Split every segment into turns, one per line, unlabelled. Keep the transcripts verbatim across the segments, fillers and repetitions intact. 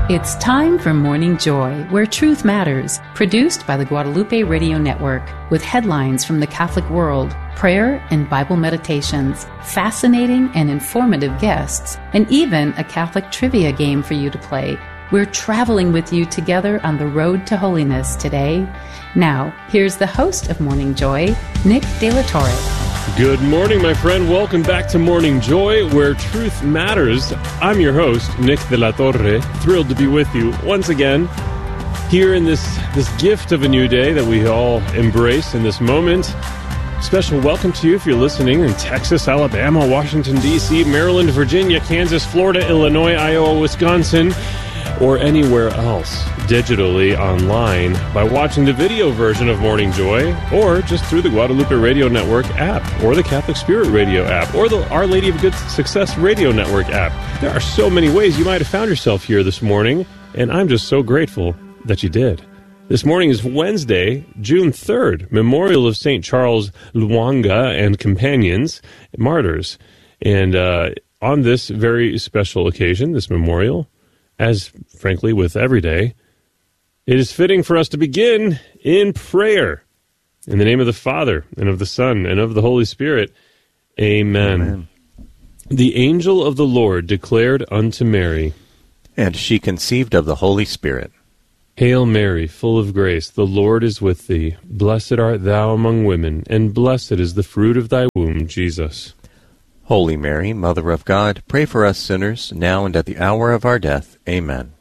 It's time for Morning Joy, where truth matters, produced by the Guadalupe Radio Network, with headlines from the Catholic world, prayer and Bible meditations, fascinating and informative guests, and even a Catholic trivia game for you to play. We're traveling with you together on the road to holiness today. Now, here's the host of Morning Joy, Nick De La Torre.
Good morning, my friend. Welcome back to Morning Joy, where truth matters. I'm your host, Nick De La Torre. Thrilled to be with you once again here in this, this gift of a new day that we all embrace in this moment. Special welcome to you if you're listening in Texas, Alabama, Washington, D C, Maryland, Virginia, Kansas, Florida, Illinois, Iowa, Wisconsin, or anywhere else digitally online by watching the video version of Morning Joy, or just through the Guadalupe Radio Network app, or the Catholic Spirit Radio app, or the Our Lady of Good Success Radio Network app. There are so many ways you might have found yourself here this morning, and I'm just so grateful that you did. This morning is Wednesday, June third, Memorial of Saint Charles Lwanga and Companions, Martyrs. And uh, on this very special occasion, this memorial, as frankly with every day, it is fitting for us to begin in prayer. In the name of the Father, and of the Son, and of the Holy Spirit. Amen. Amen. The angel of the Lord declared unto Mary,
and she conceived of the Holy Spirit.
Hail Mary, full of grace, the Lord is with thee. Blessed art thou among women, and blessed is the fruit of thy womb, Jesus.
Holy Mary, Mother of God, pray for us sinners, now and at the hour of our death. Amen.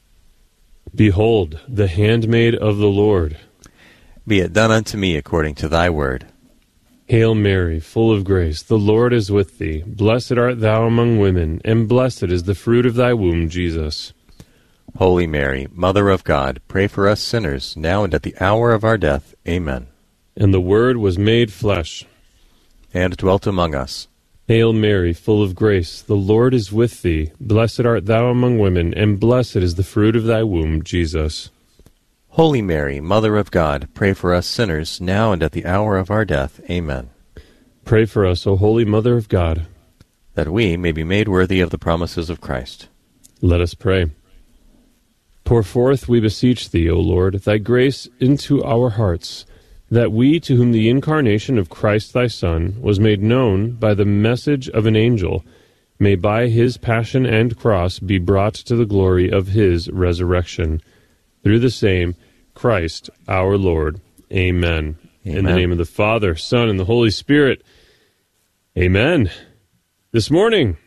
Behold, the handmaid of the Lord.
Be it done unto me according to thy word.
Hail Mary, full of grace, the Lord is with thee. Blessed art thou among women, and blessed is the fruit of thy womb, Jesus.
Holy Mary, Mother of God, pray for us sinners, now and at the hour of our death. Amen.
And the Word was made flesh,
and dwelt among us.
Hail Mary, full of grace, the Lord is with thee. Blessed art thou among women, and blessed is the fruit of thy womb, Jesus.
Holy Mary, Mother of God, pray for us sinners, now and at the hour of our death. Amen.
Pray for us, O Holy Mother of God,
that we may be made worthy of the promises of Christ.
Let us pray. Pour forth, we beseech thee, O Lord, thy grace into our hearts, that we, to whom the incarnation of Christ thy Son was made known by the message of an angel, may by his passion and cross be brought to the glory of his resurrection. Through the same Christ our Lord. Amen. Amen. In the name of the Father, Son, and the Holy Spirit. Amen. This morning,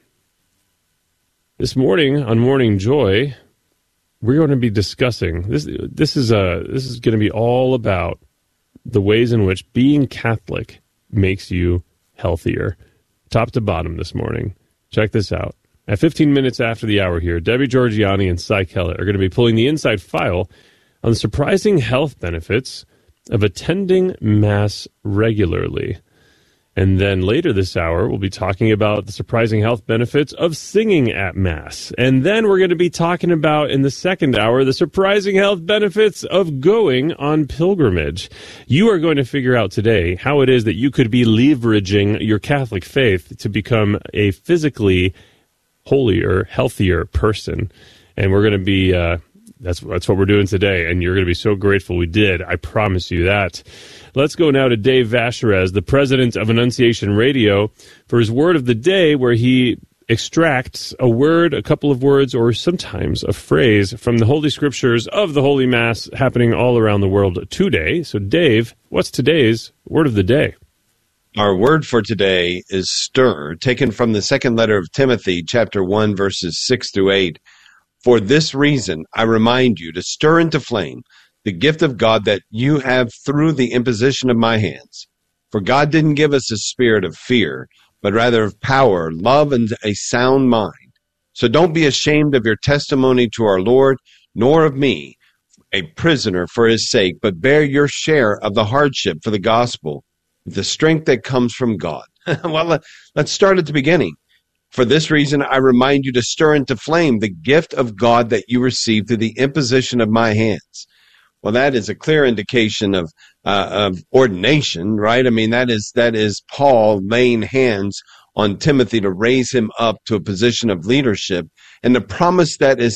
this morning on Morning Joy, we're going to be discussing, this This is, a, this is going to be all about the ways in which being Catholic makes you healthier. Top to bottom this morning. Check this out. At fifteen minutes after the hour here, Debbie Georgiani and Cy Kellett are going to be pulling the inside file on the surprising health benefits of attending Mass regularly. And then later this hour, we'll be talking about the surprising health benefits of singing at Mass. And then we're going to be talking about, in the second hour, the surprising health benefits of going on pilgrimage. You are going to figure out today how it is that you could be leveraging your Catholic faith to become a physically holier, healthier person. And we're going to be, uh, that's, that's what we're doing today. And you're going to be so grateful we did. I promise you that. Let's go now to Dave Vacherez, the president of Annunciation Radio, for his word of the day, where he extracts a word, a couple of words, or sometimes a phrase from the Holy Scriptures of the Holy Mass happening all around the world today. So, Dave, what's today's word of the day?
Our word for today is stir, taken from the second letter of Timothy, chapter one, verses six through eight. For this reason, I remind you to stir into flame the gift of God that you have through the imposition of my hands. For God didn't give us a spirit of fear, but rather of power, love, and a sound mind. So don't be ashamed of your testimony to our Lord, nor of me, a prisoner for his sake, but bear your share of the hardship for the gospel, the strength that comes from God. Well, let's start at the beginning. For this reason, I remind you to stir into flame the gift of God that you received through the imposition of my hands. Well, that is a clear indication of, uh, of ordination, right? I mean, that is that is Paul laying hands on Timothy to raise him up to a position of leadership, and the promise that is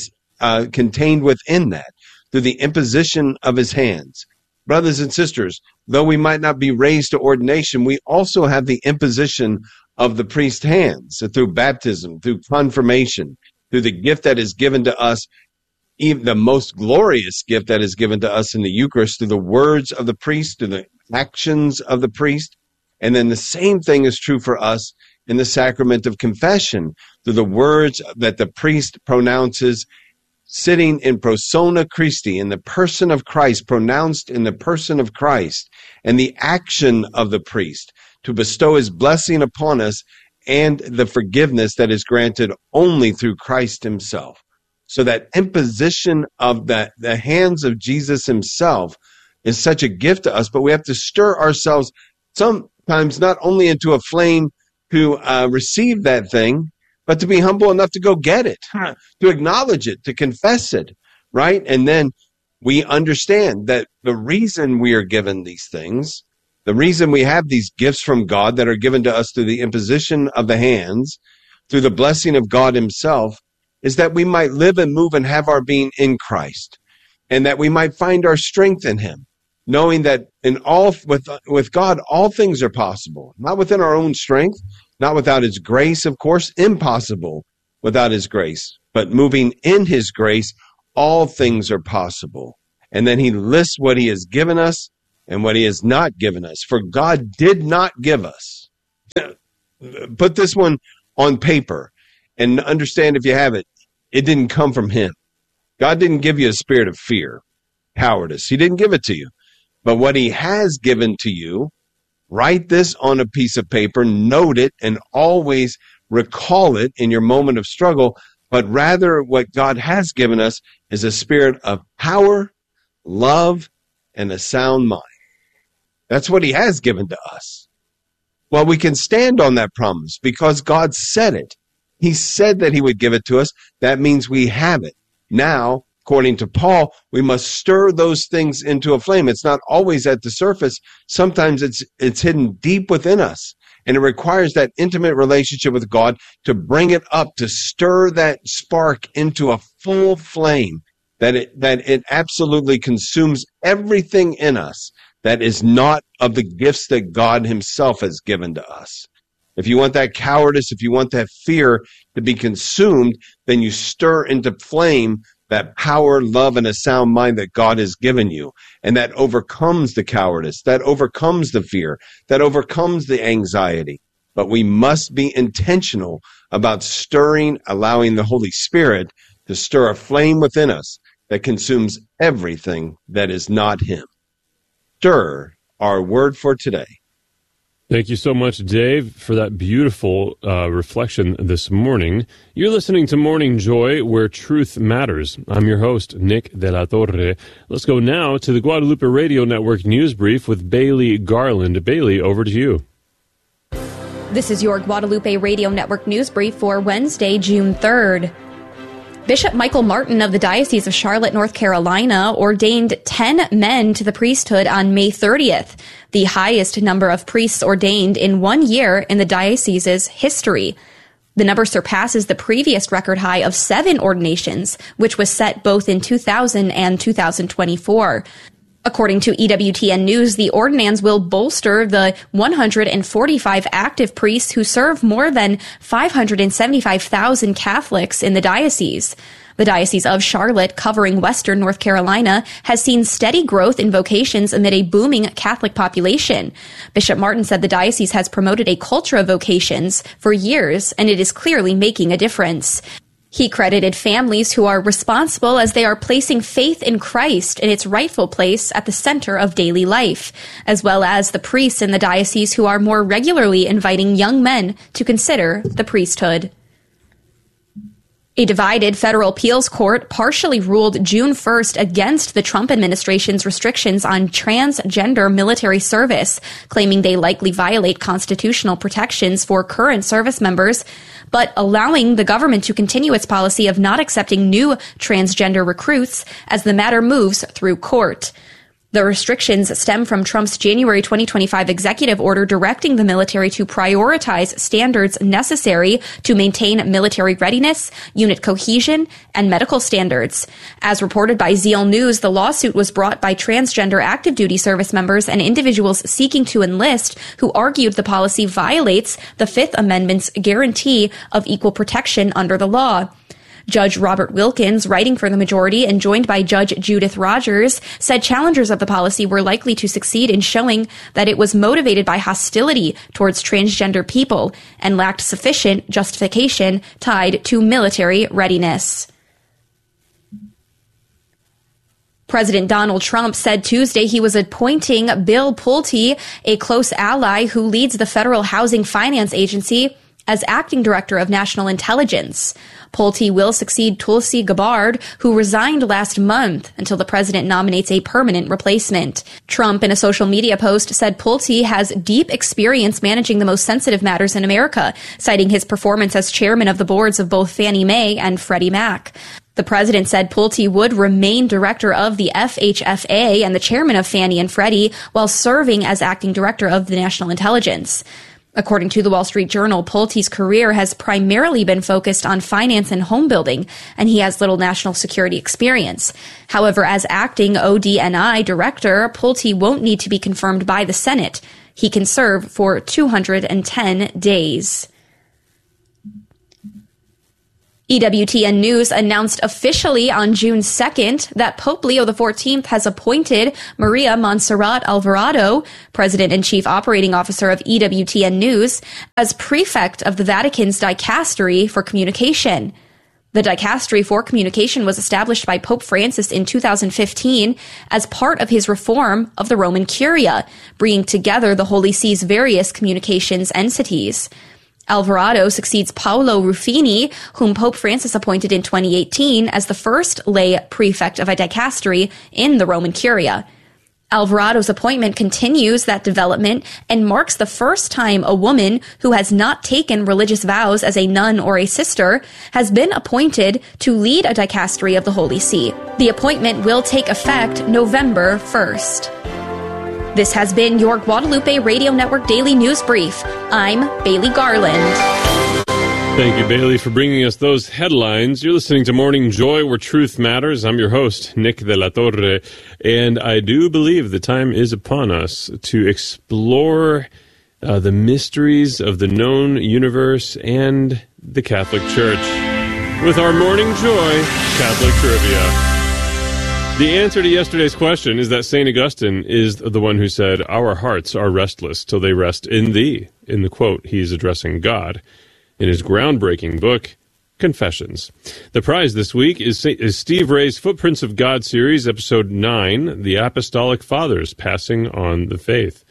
uh, contained within that through the imposition of his hands. Brothers and sisters, though we might not be raised to ordination, we also have the imposition of the priest's hands through baptism, through confirmation, through the gift that is given to us, even the most glorious gift that is given to us in the Eucharist, through the words of the priest, through the actions of the priest. And then the same thing is true for us in the sacrament of confession, through the words that the priest pronounces, sitting in persona Christi, in the person of Christ, pronounced in the person of Christ, and the action of the priest to bestow his blessing upon us and the forgiveness that is granted only through Christ himself. So that imposition of the, the hands of Jesus himself is such a gift to us, but we have to stir ourselves sometimes not only into a flame to uh, receive that thing, but to be humble enough to go get it, to acknowledge it, to confess it, right? And then we understand that the reason we are given these things, the reason we have these gifts from God that are given to us through the imposition of the hands, through the blessing of God himself, is that we might live and move and have our being in Christ, and that we might find our strength in him, knowing that in all with with God all things are possible, not within our own strength, not without his grace, of course, impossible without his grace, but moving in his grace, all things are possible. And then he lists what he has given us and what he has not given us. For God did not give us. Put this one on paper and understand, if you have it, it didn't come from him. God didn't give you a spirit of fear, cowardice. He didn't give it to you. But what he has given to you, write this on a piece of paper, note it, and always recall it in your moment of struggle. But rather, what God has given us is a spirit of power, love, and a sound mind. That's what he has given to us. Well, we can stand on that promise because God said it. He said that he would give it to us. That means we have it. Now, according to Paul, we must stir those things into a flame. It's not always at the surface. Sometimes it's it's hidden deep within us. And it requires that intimate relationship with God to bring it up, to stir that spark into a full flame, that it that it absolutely consumes everything in us that is not of the gifts that God himself has given to us. If you want that cowardice, if you want that fear to be consumed, then you stir into flame that power, love, and a sound mind that God has given you. And that overcomes the cowardice, that overcomes the fear, that overcomes the anxiety. But we must be intentional about stirring, allowing the Holy Spirit to stir a flame within us that consumes everything that is not him. Stir, our word for today.
Thank you so much, Dave, for that beautiful uh, reflection this morning. You're listening to Morning Joy, where truth matters. I'm your host, Nick De La Torre. Let's go now to the Guadalupe Radio Network News Brief with Bailey Garland. Bailey, over to you.
This is your Guadalupe Radio Network News Brief for Wednesday, June third. Bishop Michael Martin of the Diocese of Charlotte, North Carolina, ordained ten men to the priesthood on May thirtieth, the highest number of priests ordained in one year in the diocese's history. The number surpasses the previous record high of seven ordinations, which was set both in two thousand and two thousand twenty-four. According to E W T N News, the ordinands will bolster the one hundred forty-five active priests who serve more than five hundred seventy-five thousand Catholics in the diocese. The Diocese of Charlotte, covering western North Carolina, has seen steady growth in vocations amid a booming Catholic population. Bishop Martin said the diocese has promoted a culture of vocations for years, and it is clearly making a difference. He credited families who are responsible as they are placing faith in Christ in its rightful place at the center of daily life, as well as the priests in the diocese who are more regularly inviting young men to consider the priesthood. A divided federal appeals court partially ruled June first against the Trump administration's restrictions on transgender military service, claiming they likely violate constitutional protections for current service members, but allowing the government to continue its policy of not accepting new transgender recruits as the matter moves through court. The restrictions stem from Trump's January twenty twenty-five executive order directing the military to prioritize standards necessary to maintain military readiness, unit cohesion, and medical standards. As reported by Zeal News, the lawsuit was brought by transgender active duty service members and individuals seeking to enlist who argued the policy violates the Fifth Amendment's guarantee of equal protection under the law. Judge Robert Wilkins, writing for the majority and joined by Judge Judith Rogers, said challengers of the policy were likely to succeed in showing that it was motivated by hostility towards transgender people and lacked sufficient justification tied to military readiness. President Donald Trump said Tuesday he was appointing Bill Pulte, a close ally who leads the Federal Housing Finance Agency, as acting director of national intelligence. Pulte will succeed Tulsi Gabbard, who resigned last month until the president nominates a permanent replacement. Trump, in a social media post, said Pulte has deep experience managing the most sensitive matters in America, citing his performance as chairman of the boards of both Fannie Mae and Freddie Mac. The president said Pulte would remain director of the F H F A and the chairman of Fannie and Freddie while serving as acting director of the National Intelligence. According to the Wall Street Journal, Pulte's career has primarily been focused on finance and home building, and he has little national security experience. However, as acting O D N I director, Pulte won't need to be confirmed by the Senate. He can serve for two hundred ten days. E W T N News announced officially on June second that Pope Leo the fourteenth has appointed Maria Montserrat Alvarado, President and Chief Operating Officer of E W T N News, as prefect of the Vatican's Dicastery for Communication. The Dicastery for Communication was established by Pope Francis in two thousand fifteen as part of his reform of the Roman Curia, bringing together the Holy See's various communications entities. Alvarado succeeds Paolo Ruffini, whom Pope Francis appointed in twenty eighteen as the first lay prefect of a dicastery in the Roman Curia. Alvarado's appointment continues that development and marks the first time a woman who has not taken religious vows as a nun or a sister has been appointed to lead a dicastery of the Holy See. The appointment will take effect November first. This has been your Guadalupe Radio Network Daily News Brief. I'm Bailey Garland.
Thank you, Bailey, for bringing us those headlines. You're listening to Morning Joy, where truth matters. I'm your host, Nick de la Torre, and I do believe the time is upon us to explore uh, the mysteries of the known universe and the Catholic Church with our Morning Joy Catholic Trivia. The answer to yesterday's question is that Saint Augustine is the one who said, "Our hearts are restless till they rest in thee." In the quote, he's addressing God in his groundbreaking book, Confessions. The prize this week is, is Steve Ray's Footprints of God series, episode nine, The Apostolic Fathers Passing on the Faith.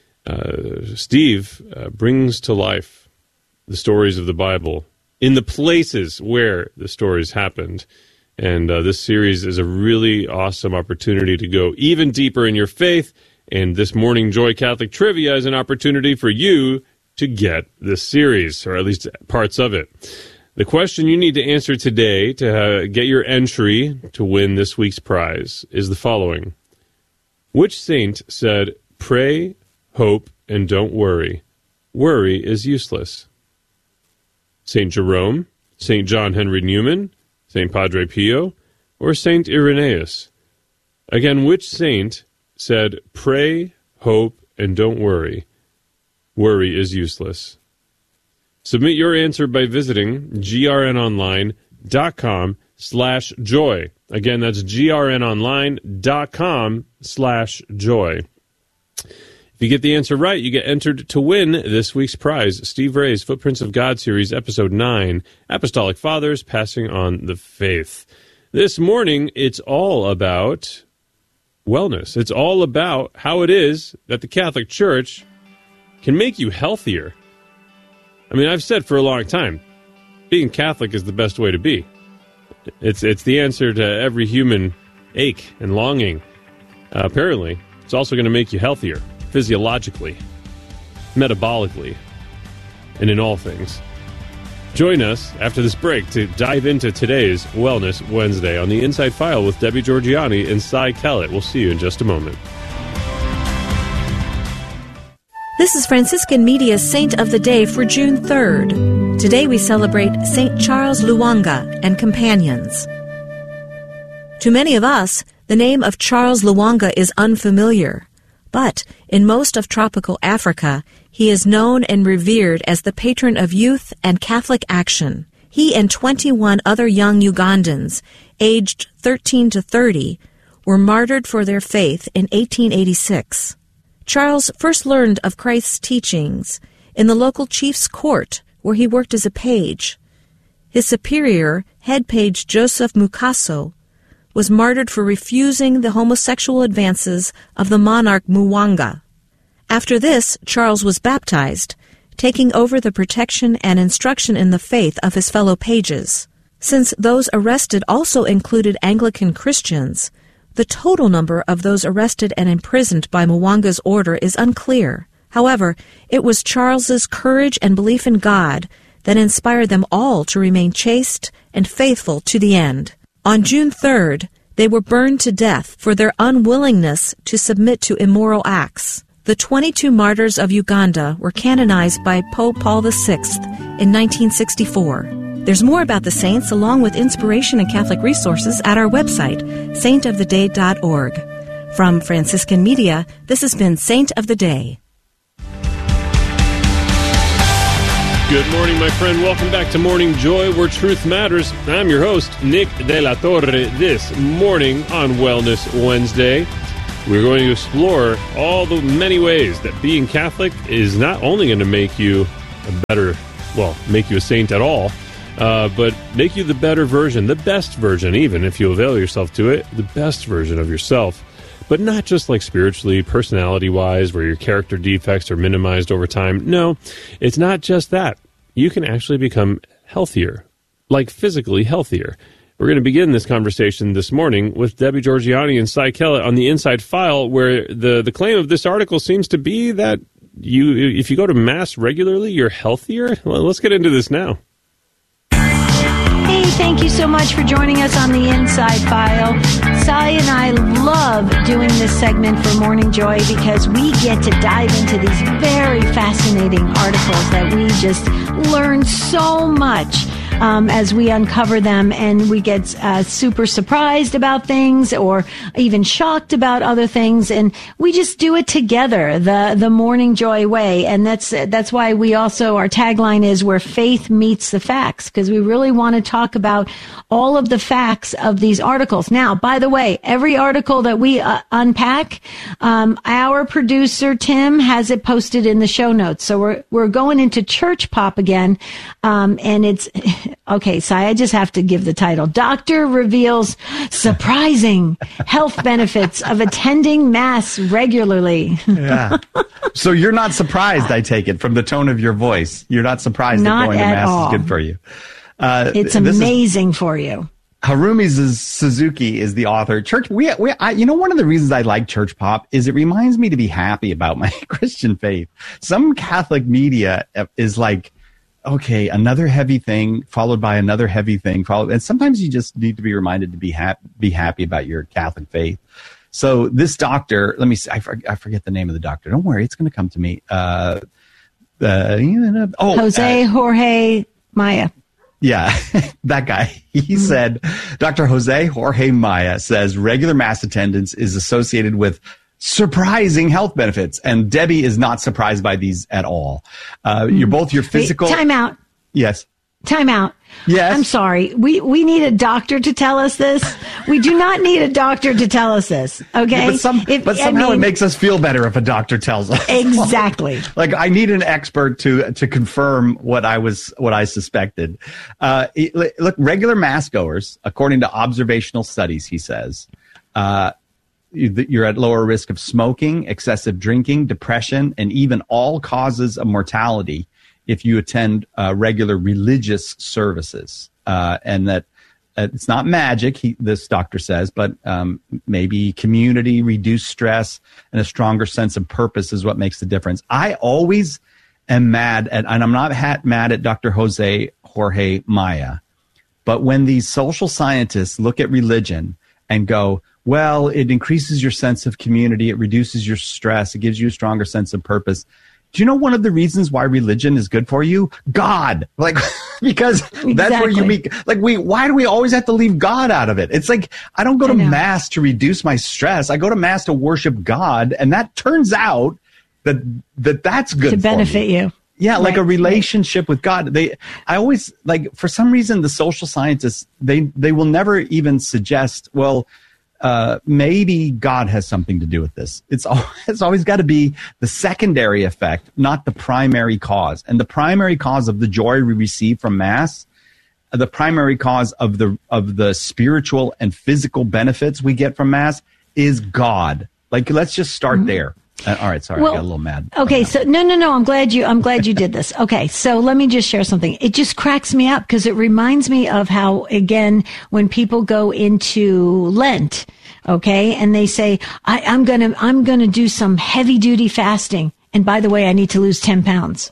Uh, Steve uh, brings to life the stories of the Bible in the places where the stories happened. And uh, this series is a really awesome opportunity to go even deeper in your faith. And this Morning Joy Catholic Trivia is an opportunity for you to get this series, or at least parts of it. The question you need to answer today to uh, get your entry to win this week's prize is the following. Which saint said, "Pray, hope, and don't worry. Worry is useless"? Saint Jerome, Saint John Henry Newman, Saint Padre Pio, or Saint Irenaeus? Again, which saint said, "Pray, hope, and don't worry. Worry is useless"? Submit your answer by visiting grnonline.com slash joy. Again, that's grnonline.com slash joy. If you get the answer right, you get entered to win this week's prize, Steve Ray's Footprints of God series, episode nine, Apostolic Fathers Passing on the Faith. This morning, it's all about wellness. It's all about how it is that the Catholic Church can make you healthier. I mean, I've said for a long time, being Catholic is the best way to be. It's, it's the answer to every human ache and longing. Uh, apparently, it's also going to make you healthier. Physiologically, metabolically, and in all things. Join us after this break to dive into today's Wellness Wednesday on the Inside File with Debbie Georgiani and Cy Kellett. We'll see you in just a moment.
This is Franciscan Media's Saint of the Day for June third. Today we celebrate Saint Charles Lwanga and companions. To many of us, the name of Charles Lwanga is unfamiliar, but in most of tropical Africa, he is known and revered as the patron of youth and Catholic action. He and twenty-one other young Ugandans, aged thirteen to thirty, were martyred for their faith in eighteen eighty-six. Charles first learned of Christ's teachings in the local chief's court, where he worked as a page. His superior, head page Joseph Mukaso, was martyred for refusing the homosexual advances of the monarch Mwanga. After this, Charles was baptized, taking over the protection and instruction in the faith of his fellow pages. Since those arrested also included Anglican Christians, the total number of those arrested and imprisoned by Mwanga's order is unclear. However, it was Charles's courage and belief in God that inspired them all to remain chaste and faithful to the end. On June third, they were burned to death for their unwillingness to submit to immoral acts. The twenty-two martyrs of Uganda were canonized by Pope Paul the Sixth in nineteen sixty-four. There's more about the saints along with inspiration and Catholic resources at our website, saint of the day dot org. From Franciscan Media, this has been Saint of the Day.
Good morning, my friend. Welcome back to Morning Joy, where truth matters. I'm your host, Nick De La Torre. This morning on Wellness Wednesday, we're going to explore all the many ways that being Catholic is not only going to make you a better, well, make you a saint at all, Uh, but make you the better version, the best version, even if you avail yourself to it, the best version of yourself. But not just like spiritually, personality-wise, where your character defects are minimized over time. No, it's not just that. You can actually become healthier, like physically healthier. We're going to begin this conversation this morning with Debbie Georgianni and Cy Kellett on the Inside File, where the, the claim of this article seems to be that you, if you go to Mass regularly, you're healthier. Well, let's get into this now.
Hey, thank you so much for joining us on the Inside File. Cy and I love doing this segment for Morning Joy because we get to dive into these very fascinating articles that we just learn so much um, as we uncover them, and we get uh, super surprised about things or even shocked about other things, and we just do it together, the the Morning Joy way. And that's that's why we also, our tagline is where faith meets the facts, because we really want to talk about all of the facts of these articles. Now, by the way, every article that we uh, unpack, um, our producer Tim has it posted in the show notes. So we're we're going into church pop again, um, and it's okay. So I just have to give the title: Doctor reveals surprising health benefits of attending Mass regularly.
Yeah. So you're not surprised, I take it, from the tone of your voice. You're not surprised
not
that going to Mass
all.
is good for you. Uh,
it's amazing is, for you.
Harumi Suzuki is the author. Church, we, we, I, you know, one of the reasons I like church pop is it reminds me to be happy about my Christian faith. Some Catholic media is like, okay, another heavy thing followed by another heavy thing, followed, and sometimes you just need to be reminded to be happy, be happy about your Catholic faith. So this doctor, let me see, I, forget, I forget the name of the doctor. Don't worry, it's going to come to me. Uh, uh, oh,
Jose uh, Jorge Maya.
Yeah, that guy. He said, Doctor Jose Jorge Maya says regular Mass attendance is associated with surprising health benefits. And Debbie is not surprised by these at all. Uh, you're both your physical.
Wait, time out.
Yes.
Time out.
Yes.
I'm sorry. We we need a doctor to tell us this. We do not need a doctor to tell us this. Okay.
Yeah, but, some,
if,
but somehow
I mean,
it makes us feel better if a doctor tells us.
Exactly.
Like I need an expert to to confirm what I was what I suspected. Uh, look, regular Mass goers, according to observational studies, he says, uh, you're at lower risk of smoking, excessive drinking, depression, and even all causes of mortality if you attend uh, regular religious services. Uh, and that uh, it's not magic, he, this doctor says, but um, maybe community, reduced stress, and a stronger sense of purpose is what makes the difference. I always am mad at, and I'm not hat mad at Doctor Jose Jorge Maya, but when these social scientists look at religion and go, well, it increases your sense of community, it reduces your stress, it gives you a stronger sense of purpose. do you know one of the reasons why religion is good for you? God. Like, because exactly. That's where you meet, like we, why do we always have to leave God out of it? It's like, I don't go to mass to reduce my stress. I go to mass to worship God. And that turns out that, that that's good
to benefit you.
Yeah, like
right,
a relationship right. with God. They, I always like for some reason the social scientists they they will never even suggest. Well, uh, maybe God has something to do with this. It's always, it's always got to be the secondary effect, not the primary cause. And the primary cause of the joy we receive from Mass, the primary cause of the of the spiritual and physical benefits we get from Mass is God. Like, let's just start mm-hmm. there. Uh, all right, sorry, well, I got a little mad.
Okay, so no, no, no. I'm glad you. I'm glad you did this. Okay, so let me just share something. It just cracks me up because it reminds me of how, again, when people go into Lent, okay, and they say, I, "I'm gonna, I'm gonna do some heavy duty fasting," and by the way, I need to lose ten pounds.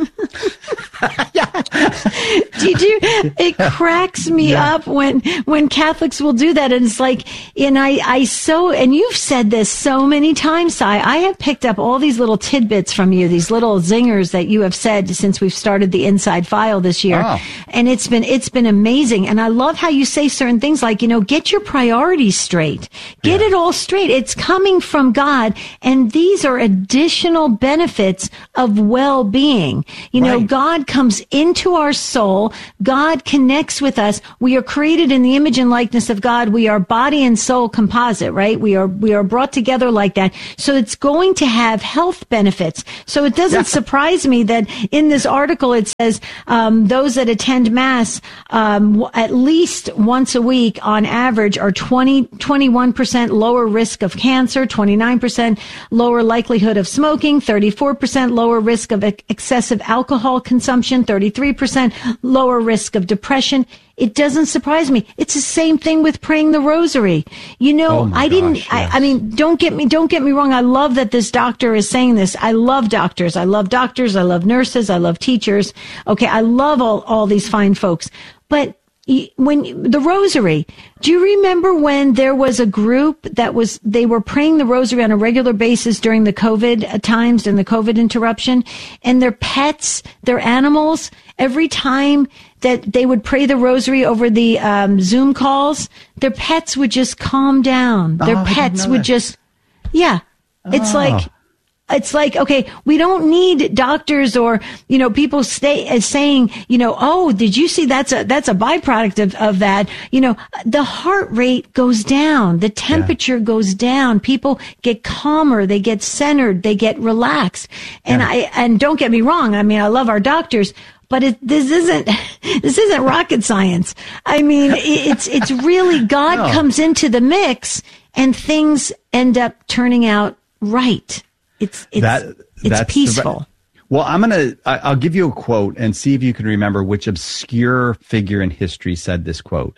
do you do? It cracks me yeah. up when when Catholics will do that, and it's like, and I I so and you've said this so many times, Si. I have picked up all these little tidbits from you, these little zingers that you have said since we've started the Inside File this year, oh. and it's been it's been amazing. And I love how you say certain things like, you know, get your priorities straight, get yeah. it all straight. It's coming from God, and these are additional benefits of well-being. You know, right. God comes into our soul. God connects with us. We are created in the image and likeness of God. We are body and soul composite, right? We are, we are brought together like that. So it's going to have health benefits. So it doesn't yeah. surprise me that in this article it says, um, those that attend Mass, um, at least once a week on average are twenty, twenty-one percent lower risk of cancer, twenty-nine percent lower likelihood of smoking, thirty-four percent lower risk of excessive alcohol consumption, thirty-three percent lower risk of depression. It doesn't surprise me. It's the same thing with praying the rosary. You know,
oh
I didn't,
gosh, yes.
I, I mean, don't get me, don't get me wrong. I love that this doctor is saying this. I love doctors. I love doctors. I love nurses. I love teachers. Okay. I love all, all these fine folks. But when the rosary, do you remember when there was a group that was, they were praying the rosary on a regular basis during the COVID times and the COVID interruption, and their pets, their animals, every time that they would pray the rosary over the um, Zoom calls, their pets would just calm down. Their
oh,
pets would just, yeah, it's
oh.
like, it's like, okay, we don't need doctors or, you know, people stay as saying, you know, oh, did you see that's a, that's a byproduct of, of that. You know, the heart rate goes down. The temperature yeah. goes down. People get calmer. They get centered. They get relaxed. And yeah. I, and don't get me wrong. I mean, I love our doctors, but it, this isn't, this isn't rocket science. I mean, it's, it's really God no. comes into the mix and things end up turning out right. It's it's
that,
it's peaceful.
The, well, I'm gonna I'll give you a quote and see if you can remember which obscure figure in history said this quote.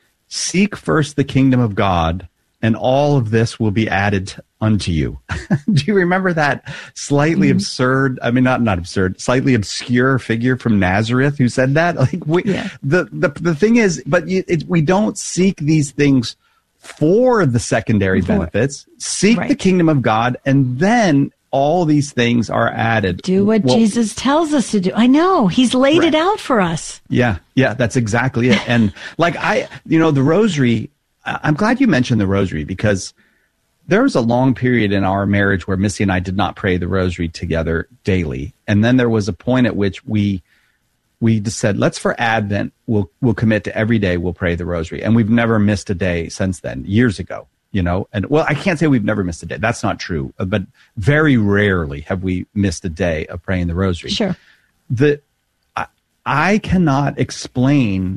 Seek first the kingdom of God, and all of this will be added unto you. Do you remember that slightly mm-hmm. absurd? I mean, not not absurd, slightly obscure figure from Nazareth who said that. Like, we, yeah. the the the thing is, but you, it, we don't seek these things for the secondary for, benefits. Seek right. the kingdom of God, and then all these things are added.
Do what well, Jesus tells us to do. I know. He's laid right. it out for us.
Yeah, yeah, that's exactly it. And like I, you know, the rosary, I'm glad you mentioned the rosary because there was a long period in our marriage where Missy and I did not pray the rosary together daily. And then there was a point at which we we just said, let's for Advent, we'll we'll commit to every day we'll pray the rosary. And we've never missed a day since then, years ago, you know. And well, I can't say we've never missed a day. That's not true. But very rarely have we missed a day of praying the rosary.
Sure.
The I, I cannot explain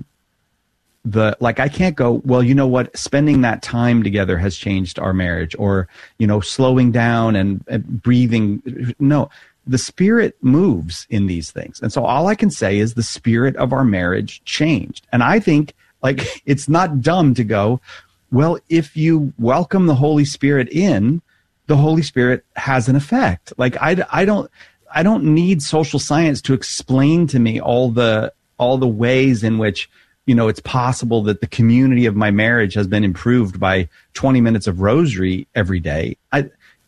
the, like, I can't go, well, you know what, spending that time together has changed our marriage, or, you know, slowing down and, and breathing. No. The Spirit moves in these things. And so all I can say is the spirit of our marriage changed. And I think, like, it's not dumb to go, well, if you welcome the Holy Spirit in, the Holy Spirit has an effect. Like, I, I don't, I don't need social science to explain to me all the, all the ways in which, you know, it's possible that the community of my marriage has been improved by twenty minutes of rosary every day. I,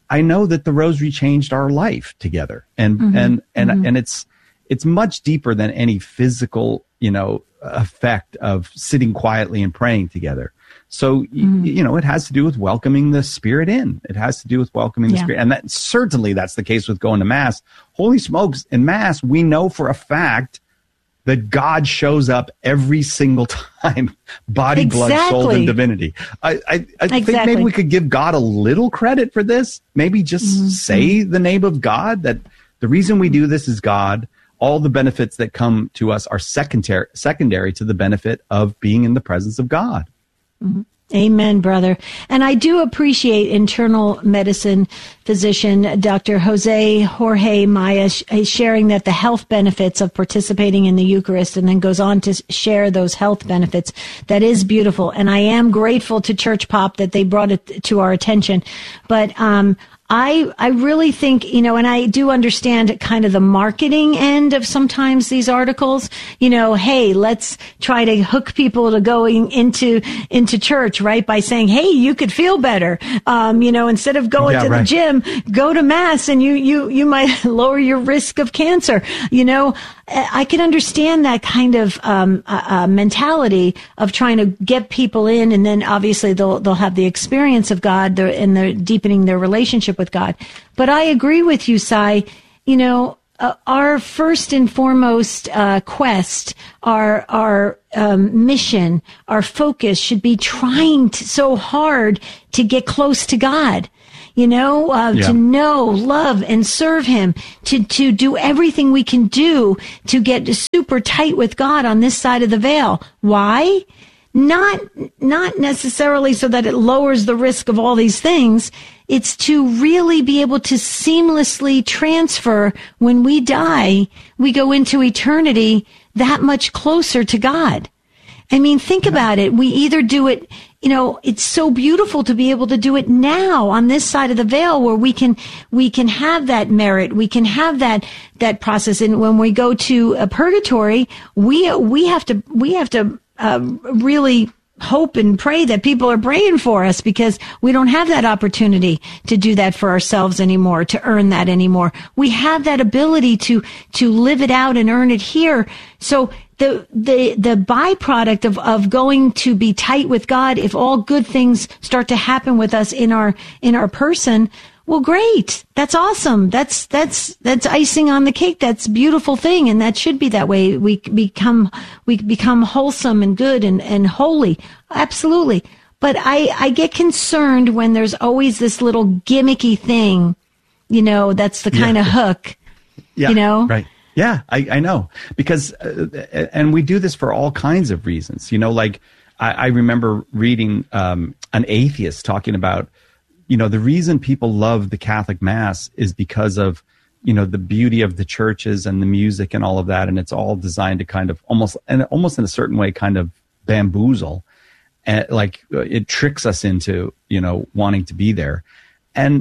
I know that the rosary changed our life together. And, mm-hmm. and, and, mm-hmm. and it's, it's much deeper than any physical, you know, effect of sitting quietly and praying together. So, mm-hmm. you, you know, it has to do with welcoming the Spirit in. It has to do with welcoming the yeah. Spirit. And that certainly that's the case with going to Mass. Holy smokes, in Mass, we know for a fact that God shows up every single time, body, exactly. blood, soul, and divinity. I, I, I exactly. think maybe we could give God a little credit for this. Maybe just mm-hmm. say the name of God, that the reason we do this is God. All the benefits that come to us are secondary, secondary to the benefit of being in the presence of God.
Mm-hmm. Amen, brother. And I do appreciate internal medicine physician Doctor Jose Jorge Maya sh- sharing that the health benefits of participating in the Eucharist, and then goes on to share those health benefits. That is beautiful. And I am grateful to Church Pop that they brought it to our attention. But, um, I, I really think, you know, and I do understand kind of the marketing end of sometimes these articles, you know, hey, let's try to hook people to going into, into church, right? By saying, hey, you could feel better. Um, you know, instead of going yeah, to right. the gym, go to Mass and you, you, you might lower your risk of cancer. You know, I can understand that kind of, um, uh, uh, mentality of trying to get people in, and then obviously they'll, they'll have the experience of God and they're deepening their relationship with God. But I agree with you, Sai. You know, uh, our first and foremost uh, quest, our our um, mission, our focus should be trying to, so hard to get close to God. You know, uh, yeah. to know, love, and serve Him, to, to do everything we can do to get super tight with God on this side of the veil. Why? Not, not necessarily so that it lowers the risk of all these things. It's to really be able to seamlessly transfer when we die, we go into eternity that much closer to God. I mean, think about it. We either do it, you know, it's so beautiful to be able to do it now on this side of the veil where we can, we can have that merit. We can have that, that process. And when we go to a purgatory, we, we have to, we have to, uh, really hope and pray that people are praying for us, because we don't have that opportunity to do that for ourselves anymore, to earn that anymore. We have that ability to, to live it out and earn it here. So the, the, the byproduct of, of going to be tight with God, if all good things start to happen with us in our, in our person, well, great. That's awesome. That's, that's, that's icing on the cake. That's a beautiful thing. And that should be that way. We become, we become wholesome and good and, and holy. Absolutely. But I, I get concerned when there's always this little gimmicky thing, you know, that's the kind yeah. of hook,
yeah,
you know?
Right. Yeah, I, I know. Because, uh, and we do this for all kinds of reasons, you know, like I, I remember reading, um, an atheist talking about, you know, the reason people love the Catholic Mass is because of, you know, the beauty of the churches and the music and all of that. And it's all designed to kind of almost, and almost in a certain way, kind of bamboozle. And like it tricks us into, you know, wanting to be there. And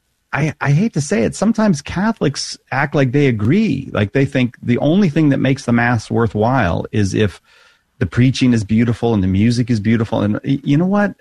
I, I hate to say it, sometimes Catholics act like they agree. Like they think the only thing that makes the Mass worthwhile is if the preaching is beautiful and the music is beautiful. And you know what?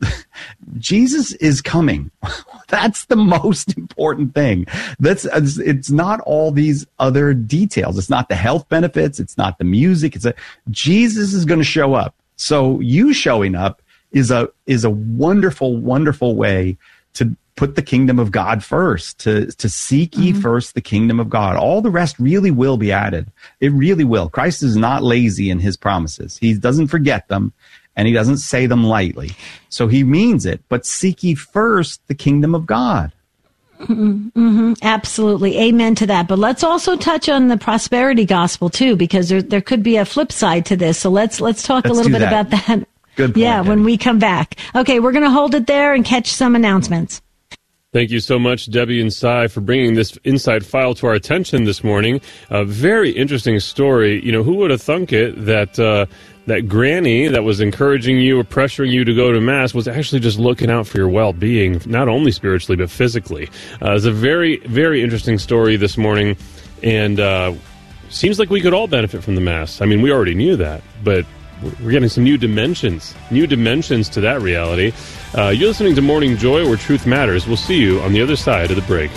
Jesus is coming. That's the most important thing. That's, it's not all these other details. It's not the health benefits. It's not the music. It's a, Jesus is going to show up. So you showing up is a, is a wonderful, wonderful way to put the kingdom of God first, to, to seek ye mm-hmm. first the kingdom of God. All the rest really will be added. It really will. Christ is not lazy in his promises. He doesn't forget them, and he doesn't say them lightly. So he means it, but seek ye first the kingdom of God.
Mm-hmm. Mm-hmm. Absolutely. Amen to that. But let's also touch on the prosperity gospel too, because there, there could be a flip side to this. So let's, let's talk let's a little bit that. about that.
Good point,
yeah,
Debbie.
When we come back. Okay, we're going to hold it there and catch some announcements.
Thank you so much, Debbie and Sai, for bringing this inside file to our attention this morning. A very interesting story. You know, who would have thunk it that uh, that granny that was encouraging you or pressuring you to go to Mass was actually just looking out for your well-being, not only spiritually, but physically. Uh, it's a very, very interesting story this morning, and uh, seems like we could all benefit from the Mass. I mean, we already knew that, but we're getting some new dimensions, new dimensions to that reality. Uh, you're listening to Morning Joy, where truth matters. We'll see you on the other side of the break.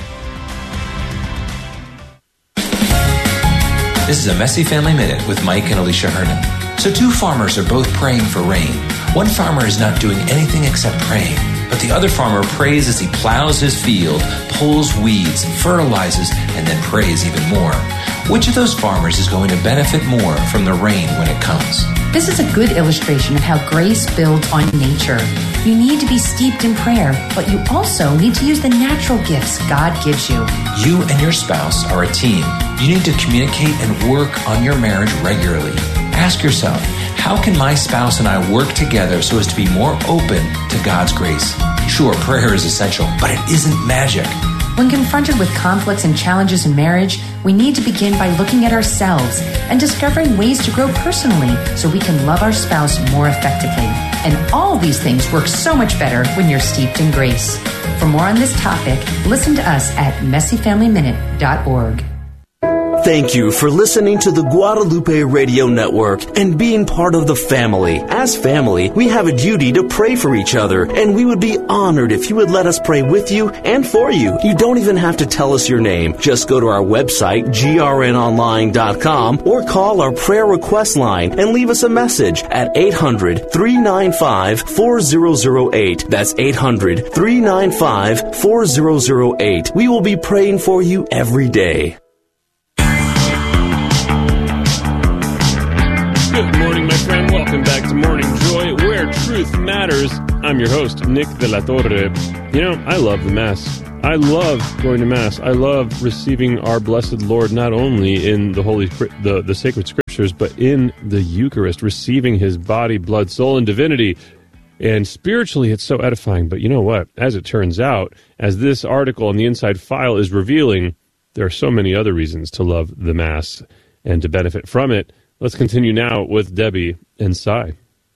This is a Messy Family Minute with Mike and Alicia Hernon. So two farmers are both praying for rain. One farmer is not doing anything except praying, but the other farmer prays as he plows his field, pulls weeds, fertilizes, and then prays even more. Which of those farmers is going to benefit more from the rain when it comes?
This is a good illustration of how grace builds on nature. You need to be steeped in prayer, but you also need to use the natural gifts God gives you.
You and your spouse are a team. You need to communicate and work on your marriage regularly. Ask yourself, how can my spouse and I work together so as to be more open to God's grace? Sure, prayer is essential, but it isn't magic.
When confronted with conflicts and challenges in marriage, we need to begin by looking at ourselves and discovering ways to grow personally so we can love our spouse more effectively. And all these things work so much better when you're steeped in grace. For more on this topic, listen to us at messy family minute dot org.
Thank you for listening to the Guadalupe Radio Network and being part of the family. As family, we have a duty to pray for each other, and we would be honored if you would let us pray with you and for you. You don't even have to tell us your name. Just go to our website, G R N online dot com, or call our prayer request line and leave us a message at eight hundred, three nine five, four zero zero eight. That's eight hundred, three nine five, four zero zero eight. We will be praying for you every day.
Good morning, my friend. Welcome back to Morning Joy, where truth matters. I'm your host, Nick de la Torre. You know, I love the Mass. I love going to Mass. I love receiving our blessed Lord not only in the holy, the, the sacred scriptures, but in the Eucharist, receiving his body, blood, soul, and divinity. And spiritually, it's so edifying. But you know what? As it turns out, as this article on the Inside File is revealing, there are so many other reasons to love the Mass and to benefit from it. Let's continue now with Debbie and Cy.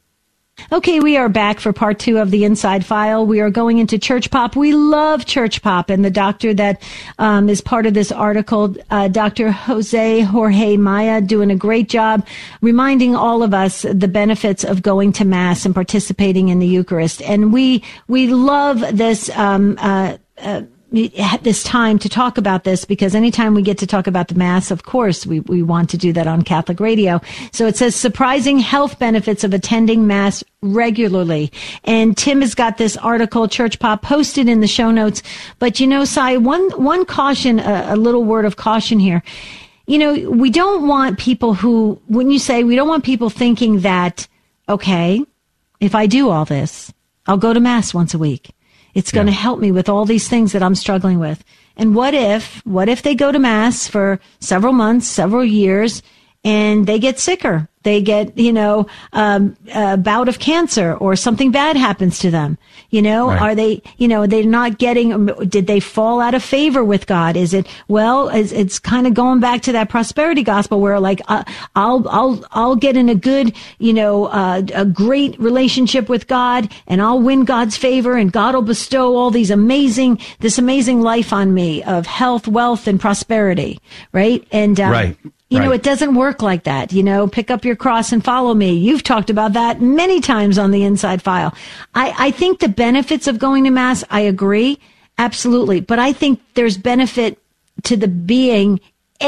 Okay, we are back for part two of the Inside File. We are going into Church Pop. We love Church Pop, and the doctor that um, is part of this article, uh, Doctor Jose Jorge Maya, doing a great job reminding all of us the benefits of going to Mass and participating in the Eucharist. And we we love this um, uh, uh, this time to talk about this, because anytime we get to talk about the Mass, of course, we, we want to do that on Catholic radio. So it says surprising health benefits of attending Mass regularly. And Tim has got this article, Church Pop, posted in the show notes. But, you know, Cy, one, one caution, a, a little word of caution here. You know, we don't want people who, when you say, we don't want people thinking that, okay, if I do all this, I'll go to Mass once a week. It's going to yeah. help me with all these things that I'm struggling with. And what if, what if they go to Mass for several months, several years, and they get sicker? They get, you know, um, a bout of cancer, or something bad happens to them. You know, right. Are they, you know, they're not getting, did they fall out of favor with God? Is it, well, it's, it's kind of going back to that prosperity gospel where, like, uh, I'll, I'll, I'll get in a good, you know, uh, a great relationship with God, and I'll win God's favor, and God will bestow all these amazing, this amazing life on me of health, wealth, and prosperity. Right. And, um,
right.
You
right.
know, it doesn't work like that. You know, pick up your cross and follow me. You've talked about that many times on the Inside File. I, I think the benefits of going to Mass, I agree, absolutely. But I think there's benefit to the being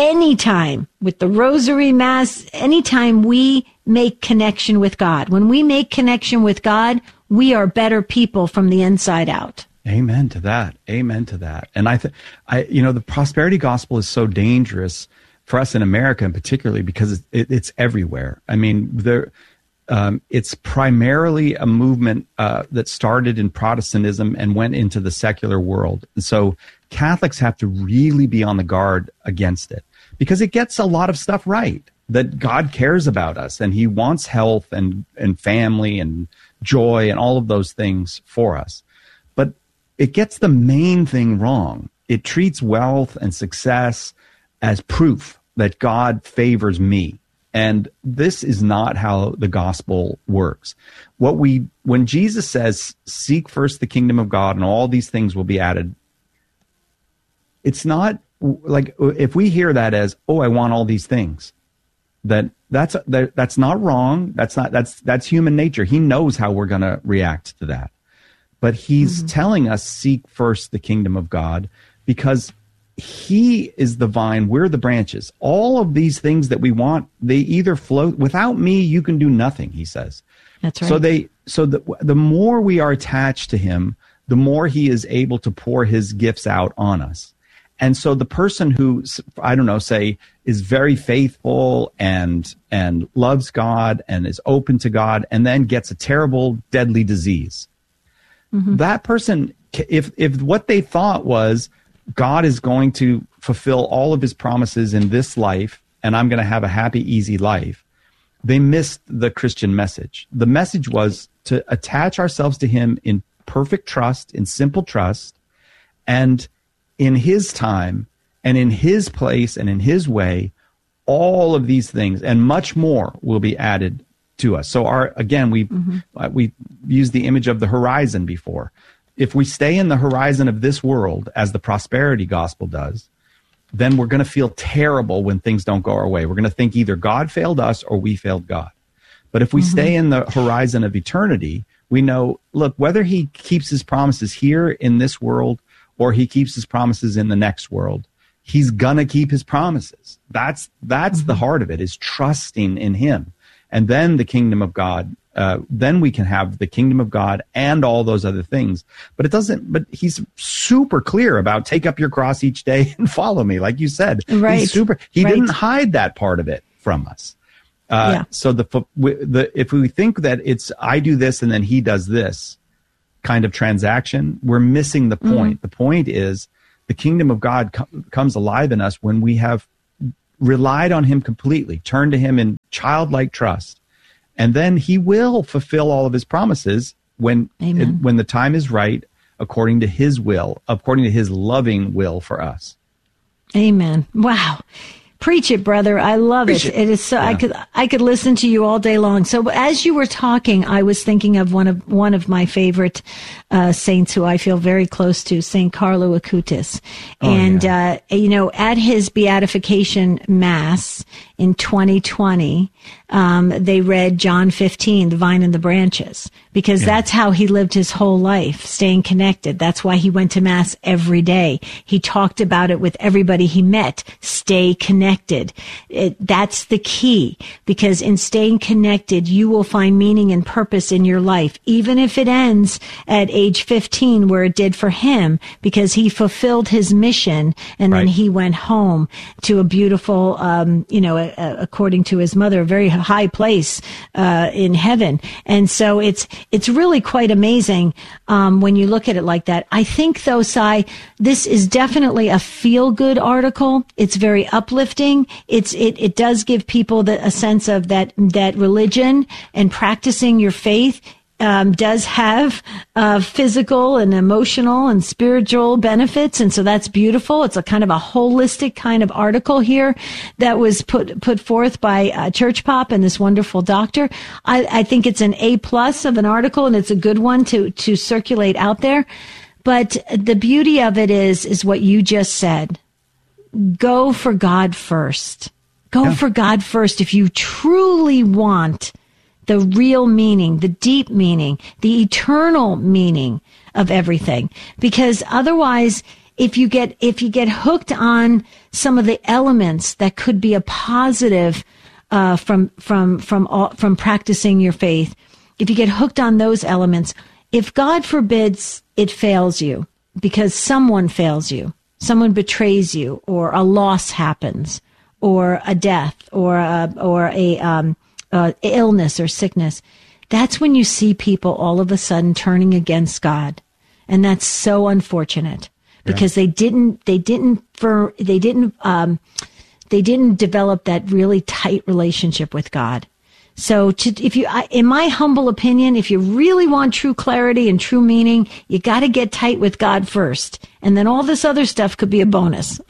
anytime with the Rosary, Mass, anytime we make connection with God. When we make connection with God, we are better people from the inside out.
Amen to that. Amen to that. And I think, I, you know, the prosperity gospel is so dangerous for us in America, and particularly because it, it's everywhere. I mean, there, um, it's primarily a movement uh, that started in Protestantism and went into the secular world. And so Catholics have to really be on the guard against it, because it gets a lot of stuff right, that God cares about us and he wants health and, and family and joy and all of those things for us. But it gets the main thing wrong. It treats wealth and success as proof that God favors me. And this is not how the gospel works. What we, when Jesus says, seek first the kingdom of God and all these things will be added, it's not like, if we hear that as, oh, I want all these things, that that's that, that's not wrong. That's not that's that's human nature. He knows how we're going to react to that. But he's mm-hmm. telling us, seek first the kingdom of God, because he is the vine, we're the branches. All of these things that we want, they either flow. Without me, you can do nothing, he says.
That's right.
So they so the the more we are attached to him, the more he is able to pour his gifts out on us. And so the person who, I don't know, say is very faithful and and loves God and is open to God, and then gets a terrible, deadly disease. Mm-hmm. That person, if if what they thought was God is going to fulfill all of his promises in this life, and I'm going to have a happy, easy life, they missed the Christian message. The message was to attach ourselves to him in perfect trust, in simple trust, and in his time, and in his place, and in his way, all of these things and much more will be added to us. So our again, we mm-hmm. uh, we used the image of the horizon before. If we stay in the horizon of this world, as the prosperity gospel does, then we're going to feel terrible when things don't go our way. We're going to think either God failed us or we failed God. But if we mm-hmm. stay in the horizon of eternity, we know, look, whether he keeps his promises here in this world or he keeps his promises in the next world, he's going to keep his promises. That's that's mm-hmm. the heart of it, is trusting in him. And then the kingdom of God, uh, then we can have the kingdom of God and all those other things. But it doesn't, but he's super clear about take up your cross each day and follow me, like you said.
Right.
He's super, he
right.
didn't hide that part of it from us. Uh, yeah. So the, the, if we think that it's, I do this and then he does this kind of transaction, we're missing the point. Mm-hmm. The point is the kingdom of God co- comes alive in us when we have relied on him completely, turned to him in childlike trust, and then he will fulfill all of his promises when it, when the time is right, according to his will, according to his loving will for us.
Amen. Wow. Preach it, brother. I love Preach it. It is so, yeah. I could, I could listen to you all day long. So as you were talking, I was thinking of one of, one of my favorite, uh, saints who I feel very close to, Saint Carlo Acutis. Oh, and, yeah. uh, you know, at his beatification mass in twenty twenty, um, they read John fifteen, the vine and the branches, because yeah. that's how he lived his whole life, staying connected. That's why he went to mass every day. He talked about it with everybody he met. Stay connected. It, that's the key, because in staying connected, you will find meaning and purpose in your life, even if it ends at age fifteen, where it did for him, because he fulfilled his mission and right. then he went home to a beautiful, um, you know, a, a, according to his mother, a very high place uh, in heaven. And so it's it's really quite amazing um, when you look at it like that. I think, though, Sai, this is definitely a feel-good article. It's very uplifting. It's it it does give people the, a sense of that that religion and practicing your faith Um, does have uh, physical and emotional and spiritual benefits, and so that's beautiful. It's a kind of a holistic kind of article here that was put put forth by uh, Church Pop and this wonderful doctor. I, I think it's an A plus of an article, and it's a good one to to circulate out there. But the beauty of it is is what you just said. Go for God first. Go yeah. for God first if you truly want the real meaning, the deep meaning, the eternal meaning of everything. Because otherwise, if you get, if you get hooked on some of the elements that could be a positive, uh, from, from, from, all, from practicing your faith, if you get hooked on those elements, if God forbids it fails you because someone fails you, someone betrays you, or a loss happens, or a death, or a, or a, um, Uh, illness or sickness, that's when you see people all of a sudden turning against God. And that's so unfortunate, because yeah. they didn't, they didn't, for, they didn't, um, they didn't develop that really tight relationship with God. So to, if you, I, in my humble opinion, if you really want true clarity and true meaning, you got to get tight with God first. And then all this other stuff could be a bonus.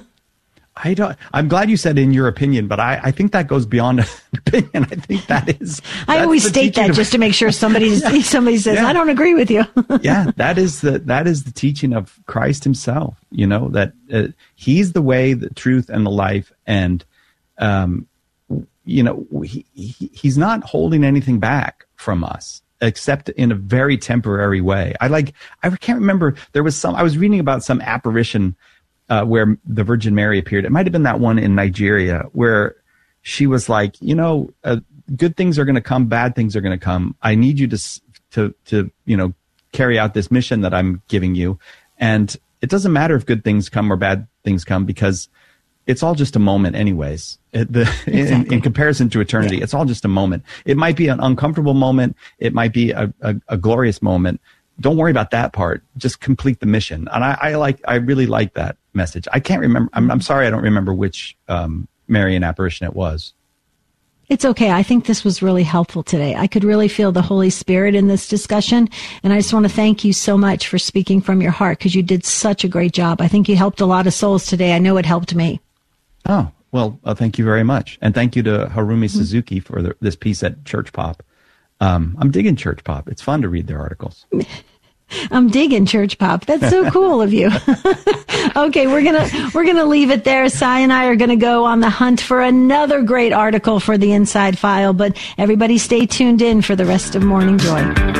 I don't, I'm glad you said in your opinion, but I, I think that goes beyond an opinion. I think that is.
I always state that of, just to make sure somebody yeah, somebody says, yeah. I don't agree with you.
yeah, that is the that is the teaching of Christ himself. You know, that uh, he's the way, the truth, and the life. And um, you know, he, he he's not holding anything back from us, except in a very temporary way. I like, I can't remember, there was some, I was reading about some apparition uh, where the Virgin Mary appeared. It might have been that one in Nigeria where she was like, you know, uh, good things are going to come, bad things are going to come. I need you to, to, to, you know, carry out this mission that I'm giving you. And it doesn't matter if good things come or bad things come, because it's all just a moment anyways. It, the, exactly. in, in comparison to eternity, yeah. It's all just a moment. It might be an uncomfortable moment. It might be a, a, a glorious moment. Don't worry about that part. Just complete the mission. And I, I like, I really like that message. I can't remember. I'm, I'm sorry. I don't remember which um, Marian apparition it was.
It's okay. I think this was really helpful today. I could really feel the Holy Spirit in this discussion. And I just want to thank you so much for speaking from your heart, because you did such a great job. I think you helped a lot of souls today. I know it helped me.
Oh, well, uh, thank you very much. And thank you to Harumi mm-hmm. Suzuki for the, this piece at Church Pop. Um, I'm digging Church Pop. It's fun to read their articles.
I'm digging Church Pop. That's so cool of you. Okay, we're gonna we're gonna leave it there. Cy and I are gonna go on the hunt for another great article for the Inside File. But everybody, stay tuned in for the rest of Morning Joy.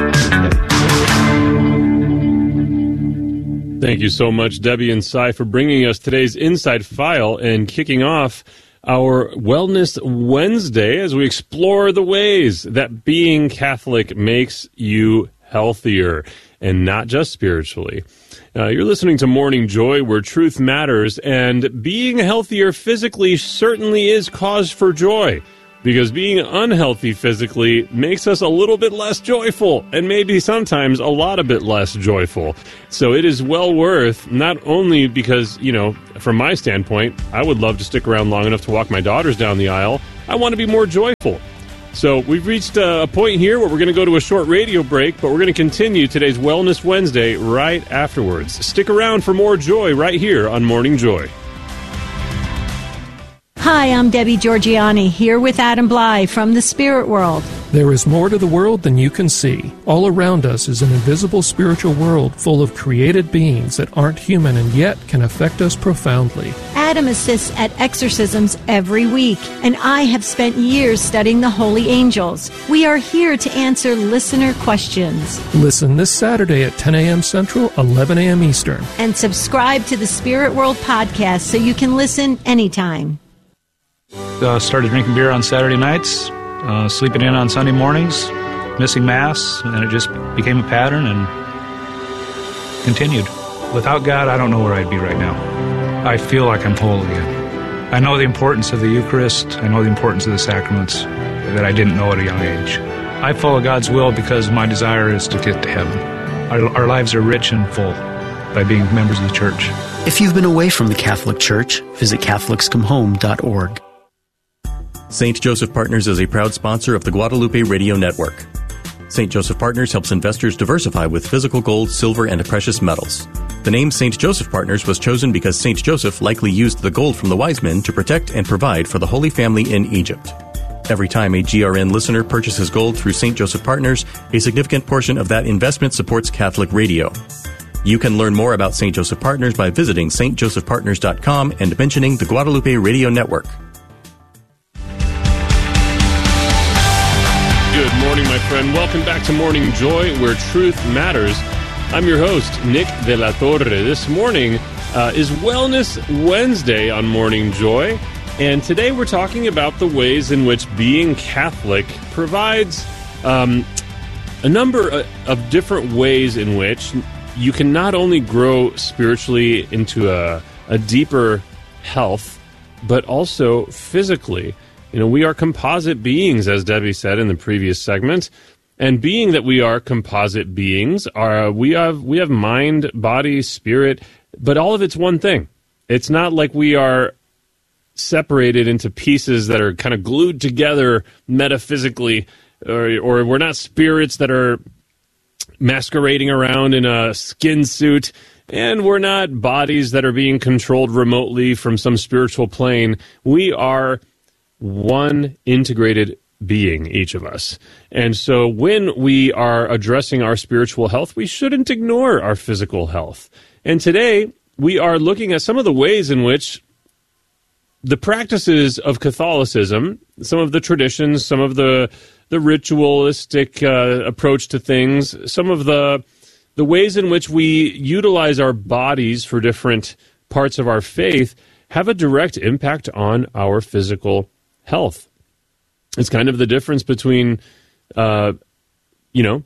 Thank you so much, Debbie and Cy, for bringing us today's Inside File and kicking off our Wellness Wednesday as we explore the ways that being Catholic makes you healthier, and not just spiritually. Uh, you're listening to Morning Joy, where truth matters, and being healthier physically certainly is cause for joy, because being unhealthy physically makes us a little bit less joyful, and maybe sometimes a lot a bit less joyful. So it is well worth, not only because, you know, from my standpoint, I would love to stick around long enough to walk my daughters down the aisle. I want to be more joyful. So we've reached a point here where we're going to go to a short radio break, but we're going to continue today's Wellness Wednesday right afterwards. Stick around for more joy right here on Morning Joy.
Hi, I'm Debbie Georgiani, here with Adam Bly from the Spirit World.
There is more to the world than you can see. All around us is an invisible spiritual world full of created beings that aren't human and yet can affect us profoundly.
Adam assists at exorcisms every week, and I have spent years studying the holy angels. We are here to answer listener questions.
Listen this Saturday at ten a.m. Central, eleven a.m. Eastern.
And subscribe to the Spirit World podcast so you can listen anytime.
Uh, started drinking beer on Saturday nights, uh, sleeping in on Sunday mornings, missing Mass, and it just became a pattern and continued. Without God, I don't know where I'd be right now. I feel like I'm whole again. I know the importance of the Eucharist. I know the importance of the sacraments that I didn't know at a young age. I follow God's will because my desire is to get to heaven. Our, our lives are rich and full by being members of the Church.
If you've been away from the Catholic Church, visit Catholics Come Home dot org.
Saint Joseph Partners is a proud sponsor of the Guadalupe Radio Network. Saint Joseph Partners helps investors diversify with physical gold, silver, and precious metals. The name Saint Joseph Partners was chosen because Saint Joseph likely used the gold from the wise men to protect and provide for the Holy Family in Egypt. Every time a G R N listener purchases gold through Saint Joseph Partners, a significant portion of that investment supports Catholic radio. You can learn more about Saint Joseph Partners by visiting S T Joseph Partners dot com and mentioning the Guadalupe Radio Network.
Good morning, my friend. Welcome back to Morning Joy, where truth matters. I'm your host, Nick De La Torre. This morning uh, is Wellness Wednesday on Morning Joy, and today we're talking about the ways in which being Catholic provides um, a number of different ways in which you can not only grow spiritually into a, a deeper health, but also physically. You know, we are composite beings, as Debbie said in the previous segment, and being that we are composite beings, are we have we have mind, body, spirit, but all of it's one thing. It's not like we are separated into pieces that are kind of glued together metaphysically, or, or we're not spirits that are masquerading around in a skin suit, and we're not bodies that are being controlled remotely from some spiritual plane. We are one integrated being, each of us. And so when we are addressing our spiritual health, we shouldn't ignore our physical health. And today, we are looking at some of the ways in which the practices of Catholicism, some of the traditions, some of the the ritualistic uh, approach to things, some of the the ways in which we utilize our bodies for different parts of our faith have a direct impact on our physical health. It's kind of the difference between, uh, you know,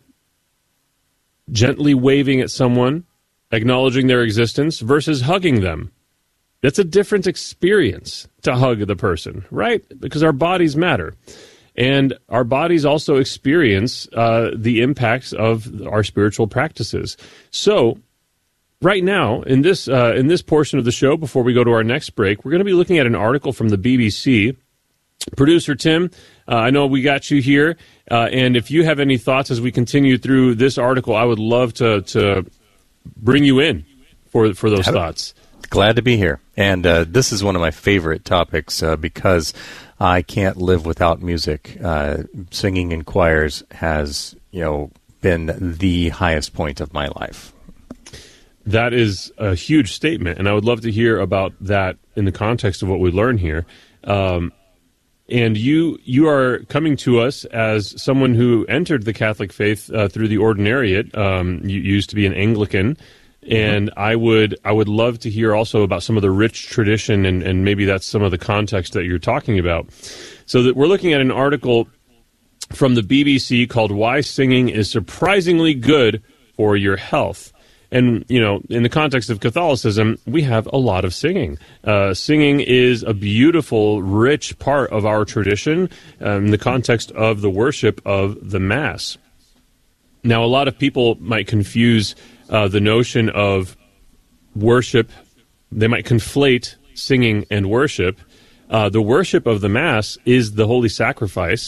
gently waving at someone, acknowledging their existence, versus hugging them. That's a different experience to hug the person, right? Because our bodies matter. And our bodies also experience uh, the impacts of our spiritual practices. So right now, in this uh, in this portion of the show, before we go to our next break, we're going to be looking at an article from the B B C. Producer Tim, uh, I know we got you here, uh, and if you have any thoughts as we continue through this article, I would love to to bring you in for for those thoughts.
Glad to be here. And uh, this is one of my favorite topics uh, because I can't live without music. Uh, singing in choirs has, you know, been the highest point of my life.
That is a huge statement, and I would love to hear about that in the context of what we learn here. Um, and you you are coming to us as someone who entered the Catholic faith uh, through the ordinariate. Um, you used to be an Anglican. And I would I would love to hear also about some of the rich tradition, and, and maybe that's some of the context that you're talking about. So that we're looking at an article from the B B C called "Why Singing is Surprisingly Good for Your Health." And, you know, in the context of Catholicism, we have a lot of singing. Uh, singing is a beautiful, rich part of our tradition um, in the context of the worship of the Mass. Now, a lot of people might confuse Uh, the notion of worship. They might conflate singing and worship. Uh, the worship of the Mass is the holy sacrifice